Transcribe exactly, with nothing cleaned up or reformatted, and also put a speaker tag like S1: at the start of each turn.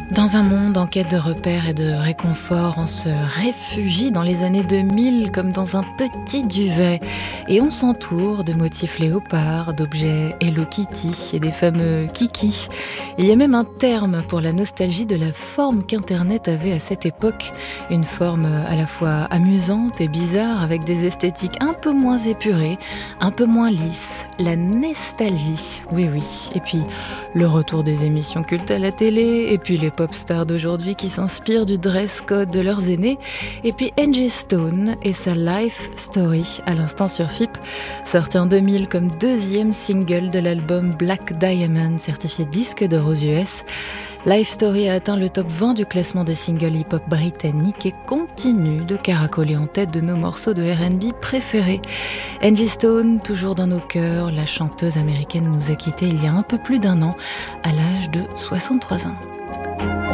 S1: Dans un monde en quête de repères et de réconfort, on se réfugie dans les années deux mille comme dans un petit duvet et on s'entoure de motifs léopards, d'objets Hello Kitty et des fameux kiki. Il y a même un terme pour la nostalgie de la forme qu'Internet avait à cette époque, une forme à la fois amusante et bizarre avec des esthétiques un peu moins épurées, un peu moins lisses, la nostalgie. Oui oui, et puis le retour des émissions cultes à la télé, et puis les pop stars d'aujourd'hui qui s'inspirent du dress code de leurs aînés, et puis Angie Stone et sa Life Story, à l'instant sur F I P, sorti en deux mille comme deuxième single de l'album Black Diamond, certifié disque d'or aux U S. Life Story a atteint le top vingt du classement des singles hip-hop britanniques et continue de caracoler en tête de nos morceaux de R and B préférés. Angie Stone, toujours dans nos cœurs, la chanteuse américaine nous a quittés il y a un peu plus d'un an, à l'âge de soixante-trois ans.